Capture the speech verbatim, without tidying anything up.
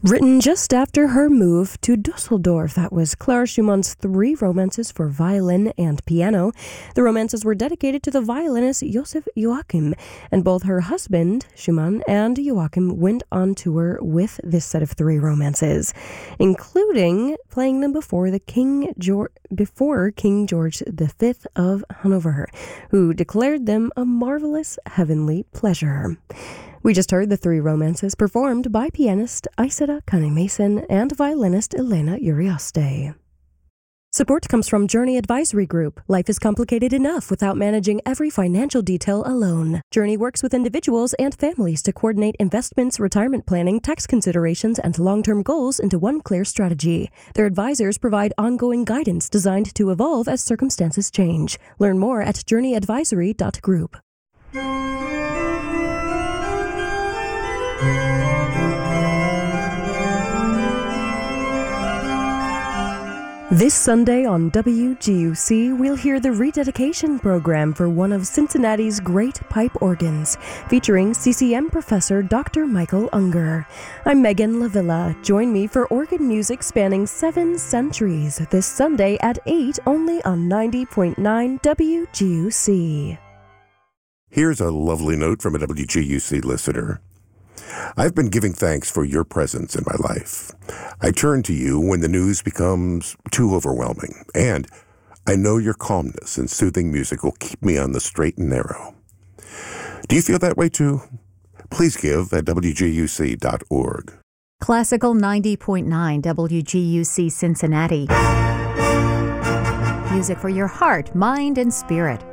Written just after her move to Dusseldorf, that was Clara Schumann's three romances for violin and piano. The romances were dedicated to the violinist Joseph Joachim, and both her husband, Schumann, and Joachim went on tour with this set of three romances, including playing them before the King George, before King George the Fifth of Hanover, who declared them a marvelous heavenly pleasure. We just heard the three romances performed by pianist Isida Kane-Mason and violinist Elena Urioste. Support comes from Journey Advisory Group. Life is complicated enough without managing every financial detail alone. Journey works with individuals and families to coordinate investments, retirement planning, tax considerations, and long-term goals into one clear strategy. Their advisors provide ongoing guidance designed to evolve as circumstances change. Learn more at journey advisory dot group. This Sunday on W G U C, we'll hear the rededication program for one of Cincinnati's great pipe organs, featuring C C M professor Doctor Michael Unger. I'm Megan Lavilla. Join me for organ music spanning seven centuries this Sunday at eight, only on ninety point nine W G U C. Here's a lovely note from a W G U C listener. I've been giving thanks for your presence in my life. I turn to you when the news becomes too overwhelming, and I know your calmness and soothing music will keep me on the straight and narrow. Do you feel that way too? Please give at W G U C dot org. Classical ninety point nine W G U C Cincinnati. Music for your heart, mind, and spirit.